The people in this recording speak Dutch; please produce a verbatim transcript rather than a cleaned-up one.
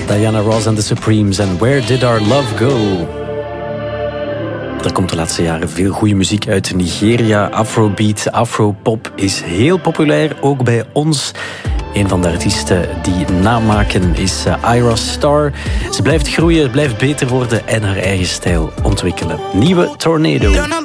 Diana Ross and the Supremes en Where Did Our Love Go? Er komt de laatste jaren veel goede muziek uit Nigeria. Afrobeat, afropop is heel populair, ook bij ons. Een van de artiesten die namaken is Ira Star. Ze blijft groeien, blijft beter worden en haar eigen stijl ontwikkelen. Nieuwe Tornado.